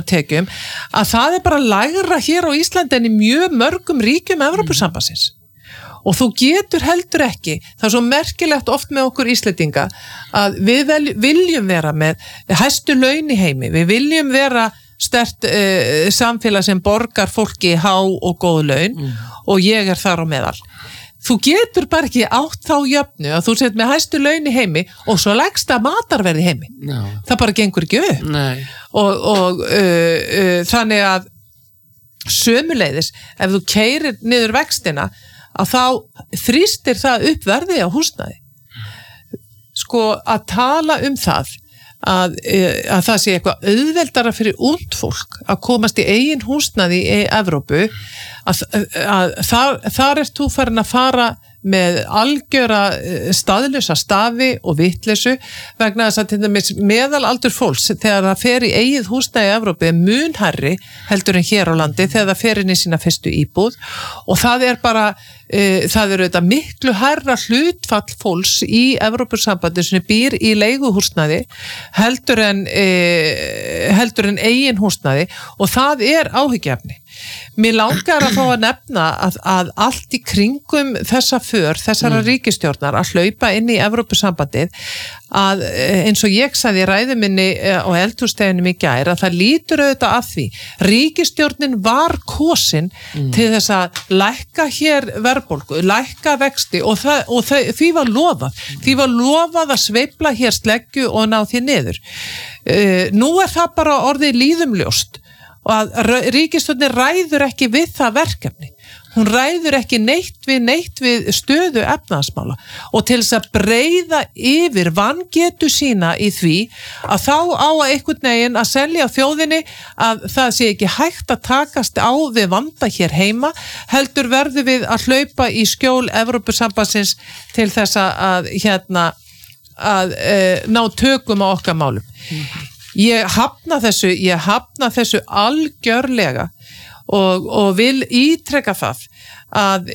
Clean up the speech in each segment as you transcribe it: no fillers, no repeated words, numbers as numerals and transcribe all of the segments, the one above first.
tekjum, að það bara lægra hér á Íslandi en í mjög mörgum ríkjum Evrópusambandsins. Og þú getur heldur ekki, það svo merkilegt oft með okkur Íslendinga, að við viljum vera með hæstu laun í heimi, við viljum vera sterkt samfélag sem borgar fólki há og góð laun og ég þar á meðal. Þú getur bara ekki átt þá jöfnu að þú sett með hæstu laun í heimi og svo lægsta matarverð í heimi. No. Það bara gengur ekki upp. Nei. Og þannig að sömuleiðis, ef þú keyrir niður vextina, að þá þrýstir það upp verði á húsnæði. Sko, að tala það að það sé eitthvað auðveldara fyrir ungt fólk að komast í eigin húsnæði í Evrópu, að þar þú farin að fara með algjöra staðlausa stafi og vitleysu vegna þess að til dæmis meðalaldur fólks þegar það fer í eigið húsnæði í Evrópu mun hærri heldur en hér á landi þegar það fer inn í sína fyrstu íbúð og það bara það þetta miklu hærra hlutfall fólks í Evrópusambandi sem býr í leiguhúsnæði heldur en eigin húsnæði og það áhyggjuefni. Mér langar að fá að nefna að allt í kringum þessara ríkisstjórnar að hlaupa inn í Evrópusambandið að eins og ég sagði í ræðu minni á eldhúsdeginum í gær að það lítur auðvitað að því. Ríkisstjórnin var kosin til þess að lækka hér verðbólgu, lækka vexti og því var lofað. Því var lofað að sveifla hér sleggju og ná því niður. Nú það bara orðið líðumljóst og að ríkisstjórnin ræður ekki við það verkefni. Hún ræður ekki neitt við stöðu efnahagsmála og til þess að breiða yfir vangetu sína í því að þá á að einhvern veginn að selja þjóðinni að það sé ekki hægt að takast á við vanda hér heima, heldur verður við að hlaupa í skjól Evrópusambandsins til þess að ná tökum á okkar málum. Ég hafna þessu algjörlega og vil ítreka það að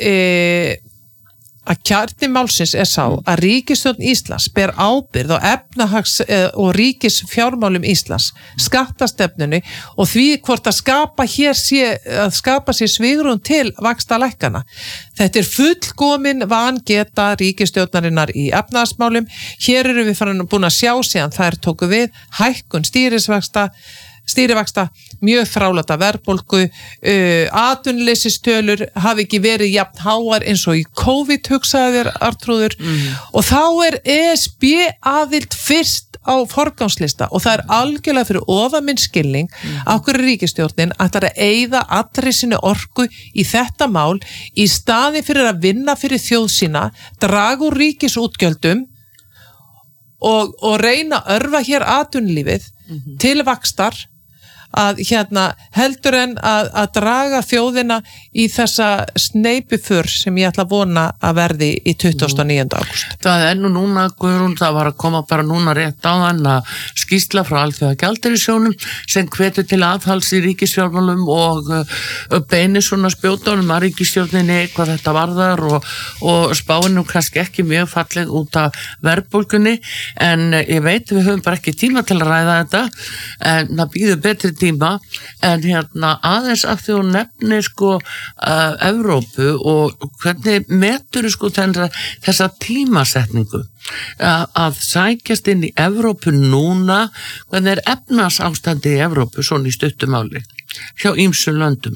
kjarni málsins sá að ríkisstjórn Íslands ber ábyrgð á efnahags og ríkisfjármálum Íslands, skattastefnunni og því hvort að skapa sér svigrúm til vaxtalækkana. Þetta fullkomin vangeta ríkisstjórnarinnar í efnahagsmálum. Hér erum við búin að sjá síðan þær tóku við hækkun stýrivaxta, mjög frálata verðbólgu, atvinnuleysistölur hafi ekki verið jafn háar eins og í COVID hugsaði þér Arnþrúður og þá ESB aðild fyrst á forgangslista og það algjörlega fyrir ofan minn skilning af hverju ríkisstjórnin ætlar að eyða allri sinni orku í þetta mál í staði fyrir að vinna fyrir þjóð sína, draga úr ríkisútgjöldum og reyna að örva hér atvinnulífið til vaxtar að heldur en að draga þjóðina í þessa sneipuför sem ég ætla að vona að verði í 29. ágúst. Það núna, Guðrún, það var að koma bara núna rétt á þann að skýrsla frá Alþjóðagjaldeyrissjóðnum sem hvetur til aðhalds í ríkisfjármálum og beinir svona spjótunum að ríkisstjórninni hvað þetta varðar og spáinum kannski ekki mjög falleg út af verðbólgunni en ég veit við höfum bara ekki tíma til að ræða þetta en það býður betri tíma en aðeins af því hún nefnir Evrópu og hvernig metur þessa tímasetningu að sækjast inn í Evrópu núna, hvernig efnahagsástandið í Evrópu svona í stuttu máli hjá ýmsum löndum?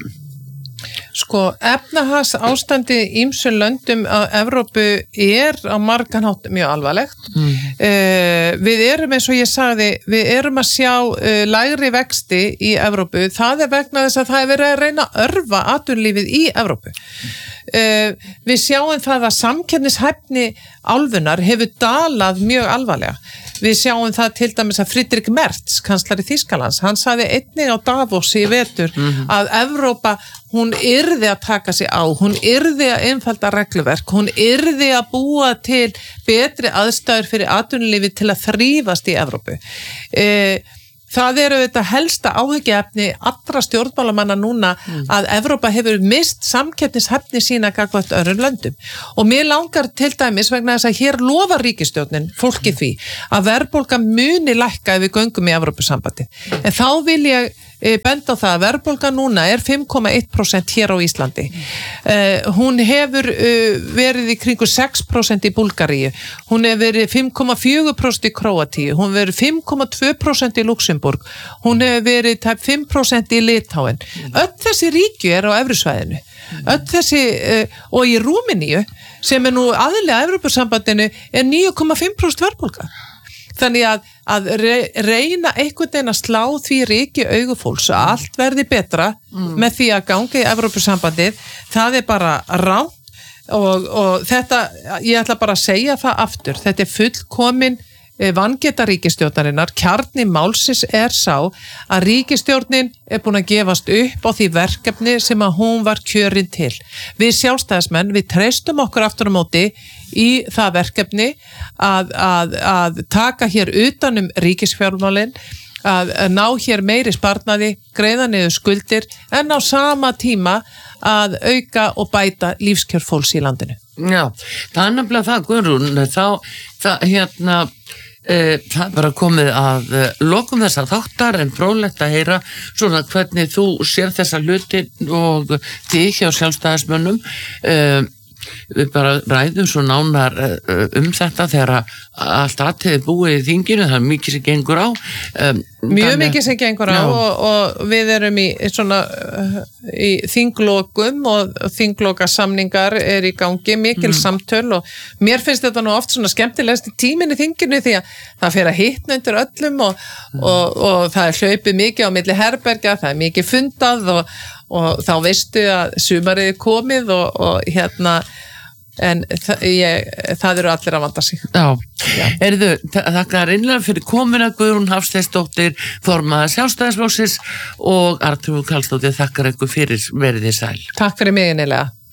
Efnahagsástandi í ýmsum löndum á Evrópu á margan hátt mjög alvarlegt. Við erum eins og ég sagði, við erum að sjá lægri vexti í Evrópu. Það vegna þess að það verið að reyna að örva atvinnulífið í Evrópu. Við sjáum það að samkeppnishæfni álfunnar hefur dalað mjög alvarlega. Við sjáum það til dæmis að Friedrich Merz, kanslari Þýskalands, hann sagði einnig á Davos í vetur að Evrópa, hún yrði að taka sig á, hún yrði að einfalda regluverk, hún yrði að búa til betri aðstæður fyrir atvinnulífi til að þrífast í Evrópu. Það þetta helsta áhyggjuefni allra stjórnmálamanna núna að Evrópa hefur mist samkeppnishæfni sína gagnvart öðrum löndum og mér langar til dæmis vegna þess að hér lofar ríkisstjórnin fólki því að verðbólga muni lækka ef við göngum í Evrópusambandi en þá vil ég benda á það að verðbólga núna er 5,1% hér á Íslandi. Hún hefur verið í kringu 6% í Búlgaríu, hún hefur verið 5,4% í Króatíu, hún hefur verið 5,2% í Luxemburg, hún hefur verið tæp 5% í Litáen. Öll þessi ríki er á evrusvæðinu. Öll þessi, og í Rúmeníu, sem er nú aðilega að Evrópusambandinu, er 9,5% verðbólga. Þannig að reyna einhvern veginn að slá því ríki augufólks að allt verði betra með því að ganga í Evrópusambandið, það er bara rangt og þetta, ég ætla bara að segja það aftur, þetta er fullkomin vangeta ríkisstjórnarinnar, kjarni málsins er sá að ríkisstjórnin er búin að gefast upp á því verkefni sem að hún var kjörin til. Við sjálfstæðismenn, við treystum okkur aftur á móti í það verkefni að taka hér utanum ríkisfjármálin, að ná hér meiri sparnaði, greiða niður skuldir en á sama tíma að auka og bæta lífskjör fólks í landinu. Já, það er nefnilega það, Guðrún, það bara komið að lokum þessa þáttar en fróðlegt að heyra svona hvernig þú sér þessa hluti og þig hjá sjálfstæðismönnum. Við bara ræðum svo nánar þetta þegar allt aðteði búið í þinginu, það er mikið sem gengur á. Mjög mikið sem gengur á og við erum í svona í þinglokum og þinglokasamningar er í gangi, mikil samtöl og mér finnst þetta nú oft svona skemmtilegast í tíminn í þinginu því að það fer að hitna undir öllum og það er hlaupið mikið á milli herbergja, það er mikið fundað og þá veistu að sumarið er komið og en það eru allir að vanda sig. Já. Erðu, þakka einlega fyrir komuna Guðrún Hafsteinsdóttir, formaður Sjálfstæðisflokksins og Arnþrúður Karlsdóttir, þakkar ykkur fyrir, verið þið sæl. Takk fyrir mig innilega.